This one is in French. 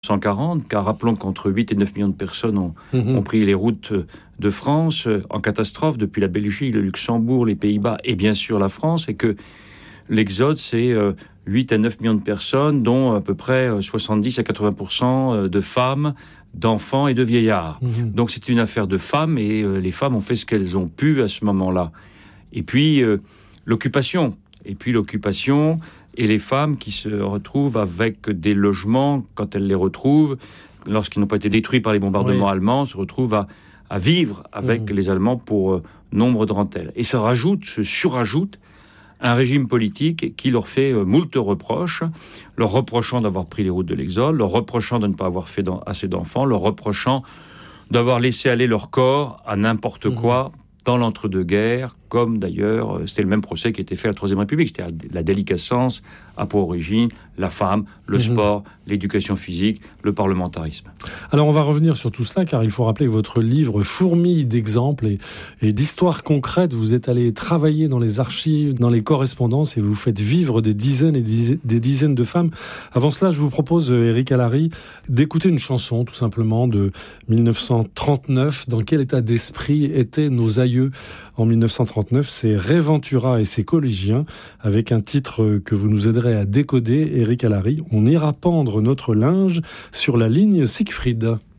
1940, car rappelons qu'entre 8 et 9 millions de personnes ont pris les routes de France en catastrophe, depuis la Belgique, le Luxembourg, les Pays-Bas et bien sûr la France, et que l'exode, c'est 8 à 9 millions de personnes, dont à peu près 70 à 80% de femmes, d'enfants et de vieillards. Donc c'est une affaire de femmes, et les femmes ont fait ce qu'elles ont pu à ce moment-là. Et puis l'occupation. Et les femmes qui se retrouvent avec des logements, quand elles les retrouvent, lorsqu'ils n'ont pas été détruits par les bombardements allemands, se retrouvent à vivre avec les Allemands pour nombre d'entre elles. Et se surajoute un régime politique qui leur fait moult reproches, leur reprochant d'avoir pris les routes de l'exode, leur reprochant de ne pas avoir fait assez d'enfants, leur reprochant d'avoir laissé aller leur corps à n'importe quoi dans l'entre-deux-guerres, comme d'ailleurs, c'était le même procès qui était fait à la Troisième République, c'est-à-dire la déliquescence a pour origine la femme, le sport, l'éducation physique, le parlementarisme. Alors on va revenir sur tout cela, car il faut rappeler que votre livre fourmille d'exemples et d'histoires concrètes. Vous êtes allé travailler dans les archives, dans les correspondances, et vous faites vivre des dizaines et des dizaines de femmes. Avant cela, je vous propose, Éric Alary, d'écouter une chanson, tout simplement, de 1939. Dans quel état d'esprit étaient nos aïeux en 1939? C'est Réventura et ses collégiens, avec un titre que vous nous aiderez à décoder, Éric Alary. On ira pendre notre linge sur la ligne Siegfried.